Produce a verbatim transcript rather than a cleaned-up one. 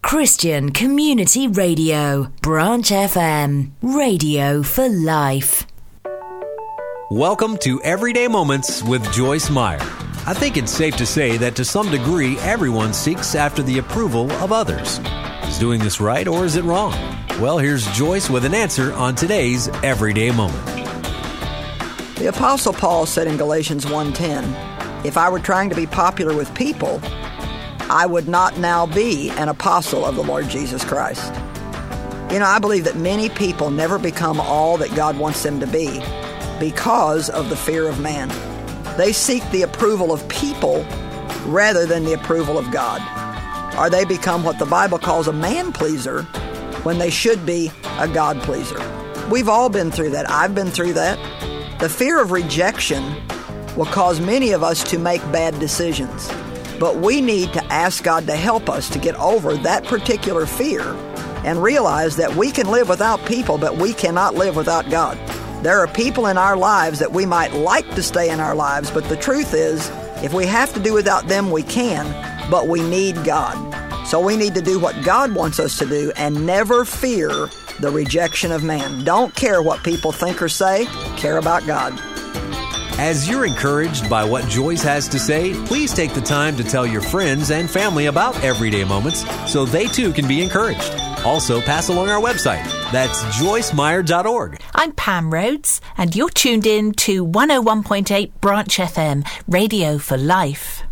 Christian Community Radio, Branch F M, radio for life. Welcome to Everyday Moments with Joyce Meyer. I think it's safe to say that to some degree, everyone seeks after the approval of others. Is doing this right or is it wrong? Well, here's Joyce with an answer on today's Everyday Moment. The Apostle Paul said in Galatians one ten, if I were trying to be popular with people, I would not now be an apostle of the Lord Jesus Christ. You know, I believe that many people never become all that God wants them to be because of the fear of man. They seek the approval of people rather than the approval of God. Or they become what the Bible calls a man-pleaser when they should be a God-pleaser. We've all been through that. I've been through that. The fear of rejection will cause many of us to make bad decisions. But we need to ask God to help us to get over that particular fear and realize that we can live without people, but we cannot live without God. There are people in our lives that we might like to stay in our lives, but the truth is, if we have to do without them, we can, but we need God. So we need to do what God wants us to do and never fear the rejection of man. Don't care what people think or say, care about God. As you're encouraged by what Joyce has to say, please take the time to tell your friends and family about Everyday Moments so they too can be encouraged. Also, pass along our website. That's joyce meyer dot org. I'm Pam Rhodes, and you're tuned in to one oh one point eight Branch F M, Radio for Life.